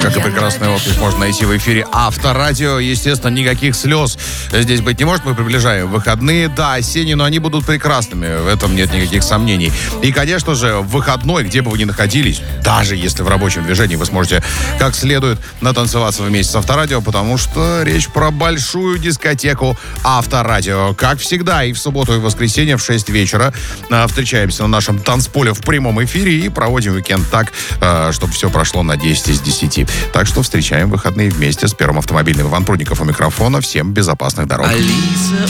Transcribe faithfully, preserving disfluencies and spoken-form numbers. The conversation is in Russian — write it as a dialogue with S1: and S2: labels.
S1: как и прекрасный отклик, можно найти в эфире Авторадио. Естественно, никаких слез здесь быть не может. Мы приближаем выходные. Да, осенние, но они будут прекрасными. В этом нет никаких сомнений. И, конечно же, в выходной, где бы вы ни находились, даже если в рабочем движении, вы сможете как следует натанцеваться вместе с Авторадио, потому что речь про большую дискотеку Авторадио. Как всегда, и в субботу, и в воскресенье в шесть вечера встречаемся на нашем танцполе в прямом эфире и проводим уикенд так, чтобы все прошло на десять из десяти. Так что встречаем выходные вместе с первым автомобильным. Иван Прудников у микрофона. Всем безопасных дорог. Алиса.